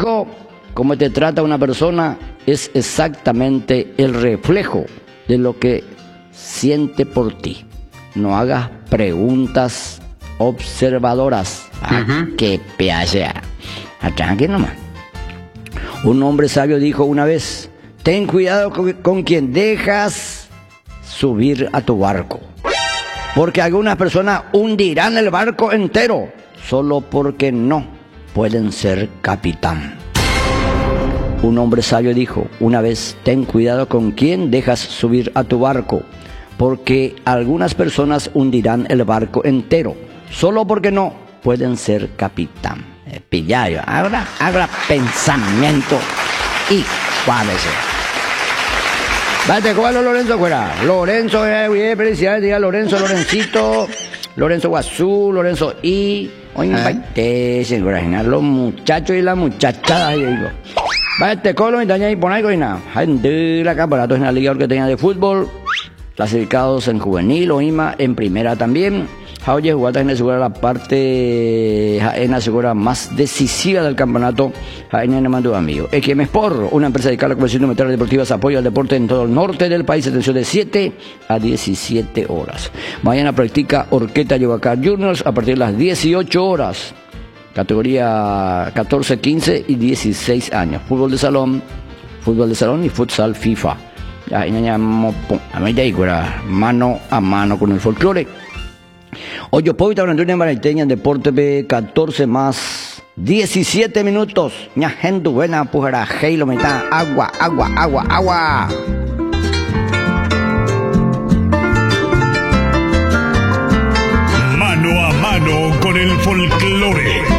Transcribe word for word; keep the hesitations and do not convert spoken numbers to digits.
dijo, cómo te trata una persona es exactamente el reflejo de lo que siente por ti. No hagas preguntas observadoras. Ah, uh-huh. Qué peachea. Atranque nomás. Un hombre sabio dijo una vez, ten cuidado con, con quien dejas subir a tu barco, porque algunas personas hundirán el barco entero solo porque no pueden ser capitán. Un hombre sabio dijo una vez, ten cuidado con quien dejas subir a tu barco, porque algunas personas hundirán el barco entero solo porque no pueden ser capitán. Eh, Pillayo, ahora haga pensamiento y cuádese. Vete, ¿cuál es Lorenzo fuera? Lorenzo, eh, bien, felicidades, diga Lorenzo, Lorencito, Lorenzo Guazú, Lorenzo I. Oye, vete, señora, los muchachos y las muchachadas, digo. Vete, Colo, y taña y poner coina. Gente, la campeonatos en la Liga Orqueteña de Fútbol, clasificados en juvenil, o I M A en primera también. Oye, jugada en asegura la parte en asegura más decisiva del campeonato. En el mando amigo. X M Sport, una empresa dedicada a la comercio de metal deportivas, apoyo al deporte en todo el norte del país. Atención de siete a diecisiete horas. Mañana practica Orqueta Yovacar Juniors a partir de las dieciocho horas. Categoría catorce, quince y dieciséis años. Fútbol de salón, fútbol de salón y futsal FIFA. Ya, mano a mano con el folclore. Hoy Povita Branduna Maraiteña en Deporte B, catorce más diecisiete minutos. Ña gente buena, pujara, heilo, metá, agua, agua, agua, agua. Mano a mano con el folclore.